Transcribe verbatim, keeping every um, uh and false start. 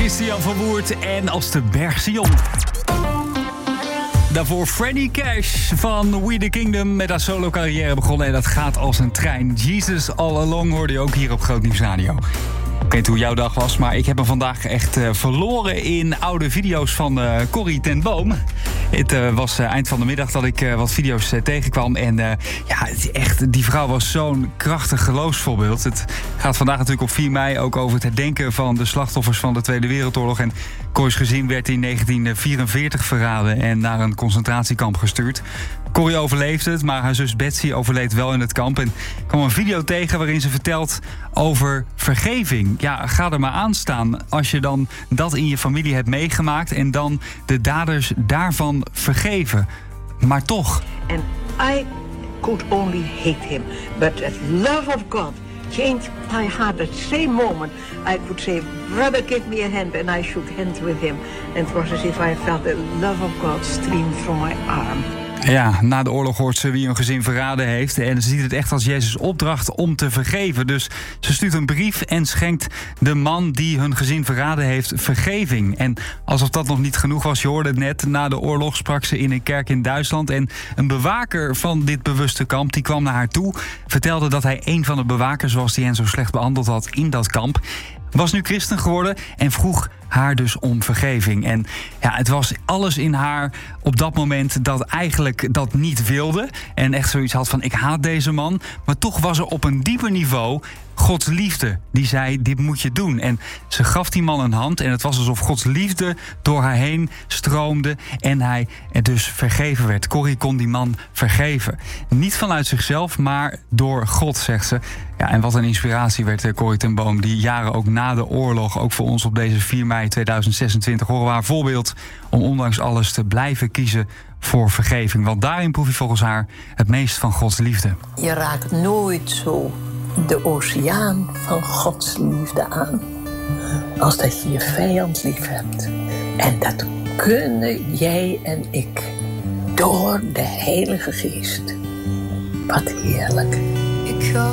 Christian van Woert en Als de Berg Sion. Daarvoor Franny Cash van We The Kingdom met haar solo carrière begonnen. En dat gaat als een trein. Jesus All Along hoorde je ook hier op Groot Nieuws Radio. Ik weet hoe jouw dag was, maar ik heb hem vandaag echt uh, verloren in oude video's van uh, Corrie ten Boom. Het uh, was uh, eind van de middag dat ik uh, wat video's uh, tegenkwam. En uh, ja, het, echt, die vrouw was zo'n krachtig geloofsvoorbeeld. Het gaat vandaag natuurlijk op vier mei ook over het herdenken van de slachtoffers van de Tweede Wereldoorlog. En Corrie's gezin werd in negentien vierenveertig verraden en naar een concentratiekamp gestuurd. Corrie overleefde het, maar haar zus Betsy overleed wel in het kamp. En ik kwam een video tegen waarin ze vertelt over vergeving. Ja, ga er maar aan staan als je dan dat in je familie hebt meegemaakt en dan de daders daarvan vergeven. Maar toch. And I could only hate him, but the love of God changed my heart. At the same moment, I could say, brother, give me a hand, and I shook hands with him. And it was as if I felt the love of God stream through my arm. Ja, na de oorlog hoort ze wie hun gezin verraden heeft. En ze ziet het echt als Jezus' opdracht om te vergeven. Dus ze stuurt een brief en schenkt de man die hun gezin verraden heeft vergeving. En alsof dat nog niet genoeg was, je hoorde het net, na de oorlog sprak ze in een kerk in Duitsland. En een bewaker van dit bewuste kamp, die kwam naar haar toe, vertelde dat hij een van de bewakers was die hen zo slecht behandeld had in dat kamp. Was nu christen geworden en vroeg haar dus om vergeving. En ja, het was alles in haar op dat moment dat eigenlijk dat niet wilde. En echt zoiets had van, ik haat deze man. Maar toch was er op een dieper niveau Gods liefde. Die zei, dit moet je doen. En ze gaf die man een hand. En het was alsof Gods liefde door haar heen stroomde. En hij er dus vergeven werd. Corrie kon die man vergeven. Niet vanuit zichzelf, maar door God, zegt ze. Ja, en wat een inspiratie werd Corrie ten Boom. Die jaren ook na de oorlog, ook voor ons op deze vier mei tweeduizend zesentwintig... horen we haar voorbeeld om ondanks alles te blijven kiezen voor vergeving. Want daarin proef je volgens haar het meest van Gods liefde. Je raakt nooit zo de oceaan van Gods liefde aan als dat je je vijand lief hebt. En dat kunnen jij en ik door de Heilige Geest. Wat heerlijk. Ik ga